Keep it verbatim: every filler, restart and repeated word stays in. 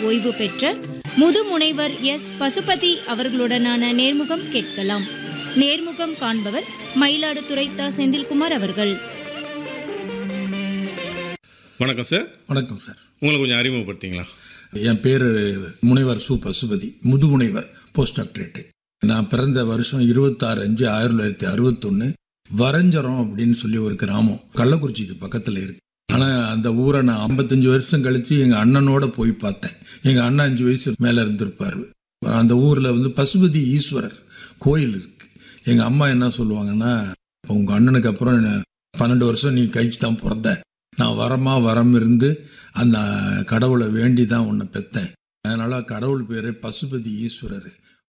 ஓய்வு பெற்ற முதுமுனைவர் எஸ் பசுபதி அவர்களுடனான நேர்முகம் கேட்கலாம். நேர்முகம் காண்பவர் மயிலாடுதுறை த. செந்தில்குமார் அவர்கள். வணக்கம் சார். வணக்கம் சார். உங்களை கொஞ்சம் அறிமுகப்படுத்திங்களா? என் பேர் முனைவர் சு பசுபதி, முதுமுனைவர், போஸ்ட் டாக்டரேட்டு. நான் பிறந்த வருஷம் இருபத்தாறு அஞ்சு ஆயிரத்தி தொள்ளாயிரத்தி அறுபத்தொன்று வரஞ்சரம் அப்படின்னு சொல்லி ஒரு கிராமம் கள்ளக்குறிச்சிக்கு பக்கத்தில் இருக்கு. ஆனால் அந்த ஊரை நான் ஐம்பத்தஞ்சு வருஷம் கழித்து எங்கள் அண்ணனோட போய் பார்த்தேன். எங்கள் அண்ணன் அஞ்சு வயசு மேலே இருந்திருப்பார். அந்த ஊரில் வந்து பசுபதி ஈஸ்வரர் கோயில் இருக்கு. எங்கள் அம்மா என்ன சொல்லுவாங்கன்னா, இப்போ உங்கள் அண்ணனுக்கு அப்புறம் பன்னெண்டு வருஷம் நீ கழிச்சு தான் பிறந்த, நான் வரமா வரம் இருந்து அந்த கடவுளை வேண்டி தான் உன்னை பெற்றேன், அதனால கடவுள் பேர் பசுபதி ஈஸ்வரர்.